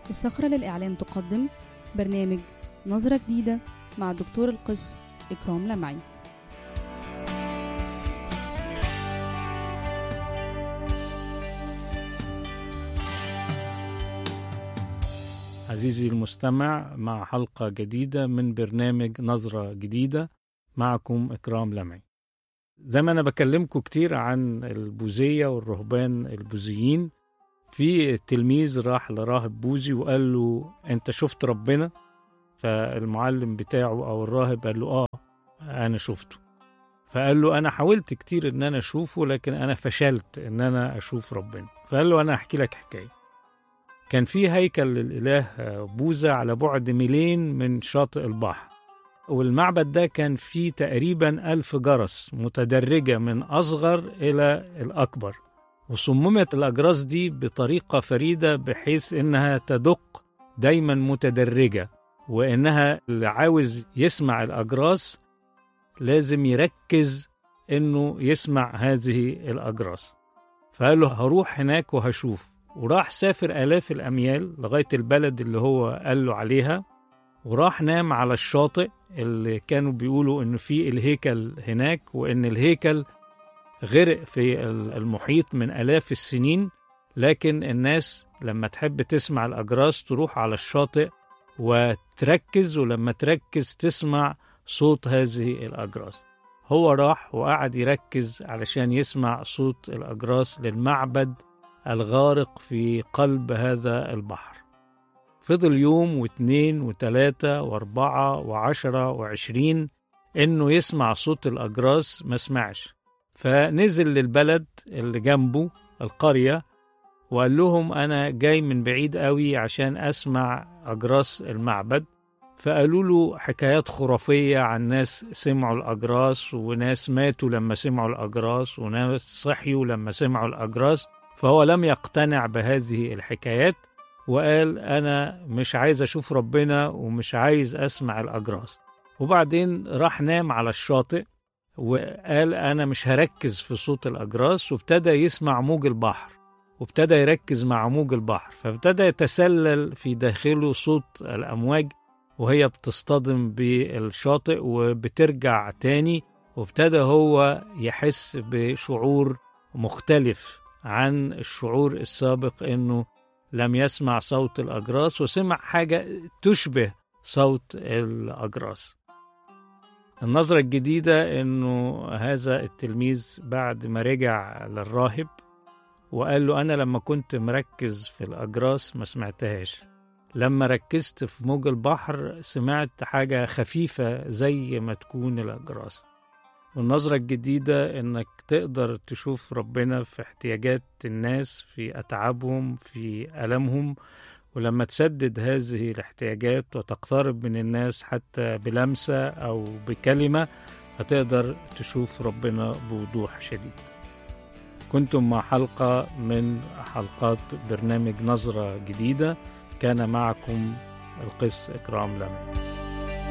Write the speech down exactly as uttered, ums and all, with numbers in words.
الصخرة للإعلام تقدم برنامج نظرة جديدة مع الدكتور القس إكرام لمعي. عزيزي المستمع، مع حلقة جديدة من برنامج نظرة جديدة. معكم إكرام لمعي. زي ما أنا بكلمكم كتير عن البوذية والرهبان البوذيين، في تلميذ راح لراهب بوذي وقال له أنت شفت ربنا؟ فالمعلم بتاعه أو الراهب قال له آه أنا شفته. فقال له أنا حاولت كتير إن أنا أشوفه، لكن أنا فشلت إن أنا أشوف ربنا. فقال له أنا أحكي لك حكاية. كان في هيكل للإله بوذا على بعد ميلين من شاطئ البحر، والمعبد ده كان فيه تقريبا ألف جرس متدرجة من أصغر إلى الأكبر، وصممت الأجراس دي بطريقة فريدة بحيث إنها تدق دايما متدرجة، وإنها اللي عاوز يسمع الأجراس لازم يركز إنه يسمع هذه الأجراس. فقال له هروح هناك وهشوف، وراح سافر آلاف الأميال لغاية البلد اللي هو قال له عليها، وراح نام على الشاطئ اللي كانوا بيقولوا إنه فيه الهيكل هناك، وإن الهيكل غرق في المحيط من آلاف السنين، لكن الناس لما تحب تسمع الأجراس تروح على الشاطئ وتركز، ولما تركز تسمع صوت هذه الأجراس. هو راح وقعد يركز علشان يسمع صوت الأجراس للمعبد الغارق في قلب هذا البحر. فضل يوم واثنين وثلاثة واربعة وعشرة وعشرين إنه يسمع صوت الأجراس، ما سمعش. فنزل للبلد اللي جنبه القرية وقال لهم أنا جاي من بعيد قوي عشان أسمع أجراس المعبد. فقالوا له حكايات خرافية عن ناس سمعوا الأجراس، وناس ماتوا لما سمعوا الأجراس، وناس صحيوا لما سمعوا الأجراس. فهو لم يقتنع بهذه الحكايات وقال أنا مش عايز أشوف ربنا ومش عايز أسمع الأجراس. وبعدين راح نام على الشاطئ وقال أنا مش هركز في صوت الأجراس، وابتدى يسمع موج البحر، وابتدى يركز مع موج البحر. فابتدى يتسلل في داخله صوت الأمواج وهي بتصطدم بالشاطئ وبترجع تاني، وابتدى هو يحس بشعور مختلف عن الشعور السابق، إنه لم يسمع صوت الأجراس وسمع حاجة تشبه صوت الأجراس. النظرة الجديدة إنه هذا التلميذ بعد ما رجع للراهب وقال له أنا لما كنت مركز في الأجراس ما سمعتهاش، لما ركزت في موج البحر سمعت حاجة خفيفة زي ما تكون الأجراس. والنظرة الجديدة إنك تقدر تشوف ربنا في احتياجات الناس، في أتعابهم، في ألمهم، ولما تسدد هذه الاحتياجات وتقترب من الناس حتى بلمسة أو بكلمة هتقدر تشوف ربنا بوضوح شديد. كنتم مع حلقة من حلقات برنامج نظرة جديدة. كان معكم القس إكرام لمعي.